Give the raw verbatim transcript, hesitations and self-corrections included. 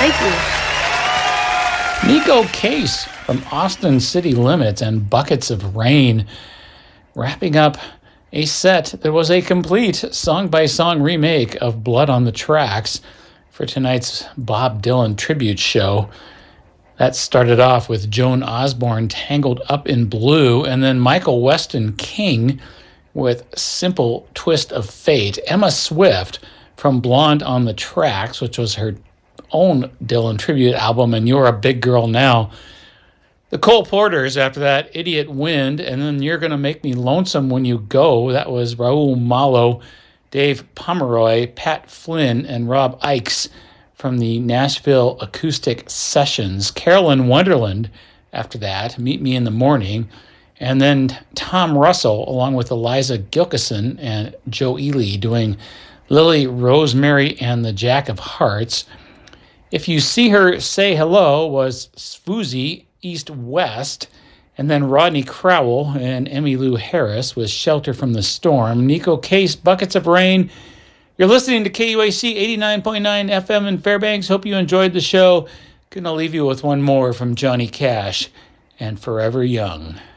Thank you. Neko Case from Austin City Limits and Buckets of Rain, wrapping up a set that was a complete song-by-song remake of Blood on the Tracks for tonight's Bob Dylan tribute show. That started off with Joan Osborne, Tangled Up in Blue, and then Michael Weston King with Simple Twist of Fate. Emma Swift from Blonde on the Tracks, which was her own Dylan tribute album, and You're a Big Girl Now. The Cole Porters, after that, Idiot Wind, and then You're Gonna Make Me Lonesome When You Go. That was Raul Malo, Dave Pomeroy, Pat Flynn, and Rob Ikes from the Nashville Acoustic Sessions. Carolyn Wonderland, after that, Meet Me in the Morning. And then Tom Russell, along with Eliza Gilkison and Joe Ely, doing Lily Rosemary and the Jack of Hearts. If You See Her, Say Hello was Swoozie East West, and then Rodney Crowell and Emmylou Harris was Shelter from the Storm. Neko Case, Buckets of Rain. You're listening to K U A C eighty-nine point nine F M in Fairbanks. Hope you enjoyed the show. Gonna leave you with one more from Johnny Cash and Forever Young.